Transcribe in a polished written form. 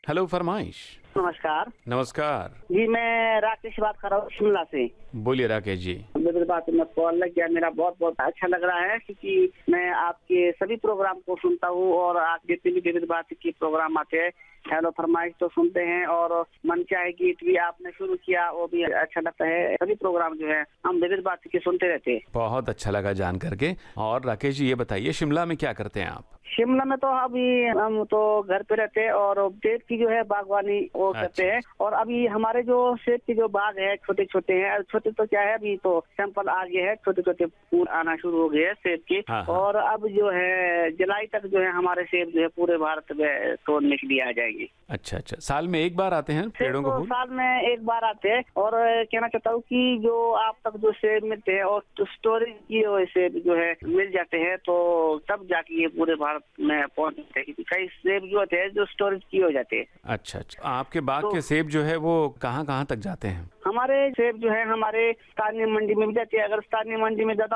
Hello फरमाइश। नमस्कार नमस्कार। जी, मैं राकेश बात कर रहा हूँ शिमला से। बोलिए राकेश जी। मेरी बात में कॉल लग गया, मेरा बहुत बहुत अच्छा लग रहा है क्योंकि मैं आपके सभी प्रोग्राम को सुनता हूँ और आप जितने भी विविध बात की प्रोग्राम आते हैं, हेलो फरमाइश तो सुनते हैं और मन चाहे गीत भी आपने शुरू किया वो भी अच्छा लगता है। सभी प्रोग्राम जो है हम विविध बात की सुनते रहते हैं। बहुत अच्छा लगा जान करके। और राकेश जी ये बताइए, शिमला में क्या करते हैं आप? शिमला में तो अभी हम तो घर पे रहते हैं और सेब की जो है बागवानी वो करते हैं। और अभी हमारे जो सेब के जो बाग है छोटे छोटे हैं, छोटे तो क्या है अभी तो सैंपल आ गए हैं, छोटे छोटे फूल आना शुरू हो गए हैं सेब के। हाँ। और अब जो है जुलाई तक जो है हमारे सेब जो है पूरे भारत में तोड़ने के लिए आ जाएंगे। अच्छा, साल में एक बार आते हैं पेड़ों को फूल? साल में एक बार आते हैं। और कहना चाहता हूँ कि जो आप तक जो सेब मिलते हैं और तो स्टोरेज की सेब जो है मिल जाते हैं तो तब जाके ये पूरे भारत में पहुंच जाते हैं। कई सेब जो होते हैं जो स्टोरेज की हो जाते हैं। अच्छा, आपके बाग के सेब जो है वो कहाँ कहाँ तक जाते हैं? हमारे सेब जो है हमारे स्थानीय मंडी में भी जाती है। अगर स्थानीय मंडी में ज्यादा